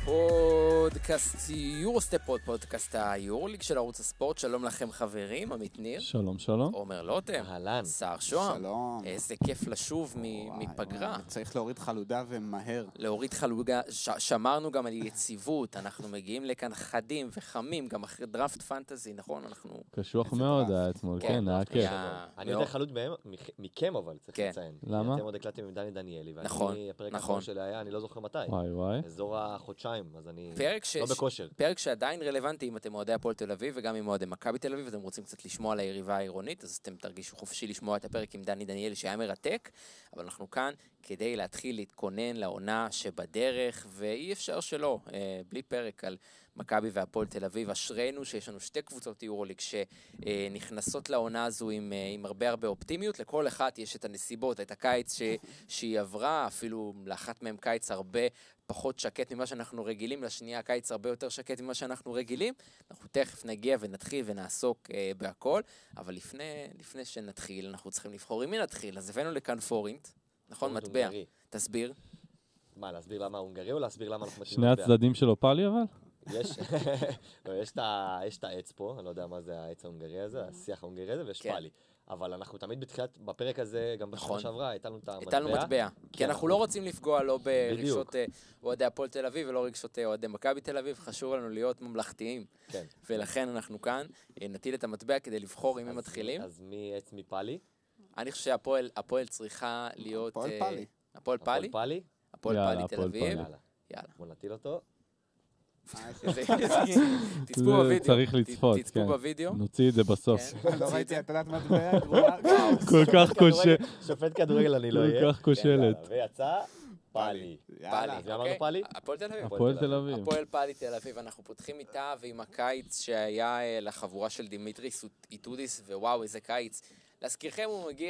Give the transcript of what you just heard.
פודקאסט יורוסטפ, פודקאסט היורוליג של ערוץ הספורט. שלום לכם חברים, עמית ניר. שלום, שלום. עומר לוטם. אהלן. שר שוהם. שלום. איזה כיף לשוב מפגרה. צריך להוריד חלודה ומהר. להוריד חלודה, שמרנו גם על יציבות, אנחנו מגיעים לכאן חדים וחמים, גם אחרי דראפט פנטזי, נכון? אנחנו... קשוח מאוד היה אתמול, כן, היה כיף. אני יודע חלוד מכם, אבל צריך לציין. למה? אתם עוד הקלטתם עם דני דניאלי, נכון, ואני, הפרק נכון. האחרון שלי היה, אני לא זוכר מתי. וואי. אזור החודשיים, אז אני לא בכושר. פרק שעדיין רלוונטי אם אתם אוהדי הפועל תל אביב וגם אם אוהדי מכבי תל אביב, אתם רוצים קצת לשמוע על היריבה העירונית, אז אתם תרגישו חופשי לשמוע את הפרק עם דני דניאלי שהיה מרתק, אבל אנחנו כאן כדי להתחיל להתכונן לעונה שבדרך, ואי אפשר שלא, בלי פרק על מכבי והפועל תל אביב. אשרינו שיש לנו שתי קבוצות יורוליג שנכנסות לעונה הזו עם הרבה אופטימיות. לכל אחת יש את הנסיבות, את הקיץ שהיא עברה, אפילו לאחת מהם קיץ הרבה פחות שקט ממה שאנחנו רגילים, לשנייה קיץ הרבה יותר שקט ממה שאנחנו רגילים. אנחנו תכף נגיע ונתחיל ונעסוק בהכל, אבל לפני שנתחיל, אנחנו צריכים לבחור עם מי נתחיל. אז הבאנו לכאן פורינט, נכון? מטבע. תסביר. מה, להסביר למה הונגרי או להסביר למה אנחנו מתאים שני מטבע? הצדדים של אופלי אבל? יש את העץ פה, אני לא יודע מה זה העץ ההונגרי הזה, השיח ההונגרי הזה, ויש פאלי. אבל אנחנו תמיד בפרק הזה, גם בשנה שעברה, הטלנו את המטבע. הטלנו מטבע, כי אנחנו לא רוצים לפגוע לא ברגשות אוהדי הפועל תל אביב ולא רגשות אוהדי מכבי תל אביב, חשוב לנו להיות ממלכתיים. כן. ולכן אנחנו כאן נטיל את המטבע כדי לבחור עם מי מתחילים. אז מי עץ מפאלי? אני חושב שהפועל צריכה להיות... הפועל פאלי. הפועל פאלי? פאלי? הפועל פאלי תל אביב. יאללה. בוא נטיל אותו. תצפו בווידאו. צריך לצפות, כן. תצפו בווידאו. נוציא את זה בסוף. לא ראיתי את תדת מטבע. כל כך קשה. שופט כדורגל אני לא אהיה. כל כך כושלת. ויצא פאלי. פאלי. אז מי אמרנו פאלי? הפועל תל אביב. הפועל תל אביב. הפועל פאלי תל אביב. אנחנו פותחים איתה ועם הקיץ שהיה לחבורה של דימיטריס איטודיס, ווואו איזה קיץ. להזכירכם הוא מגיע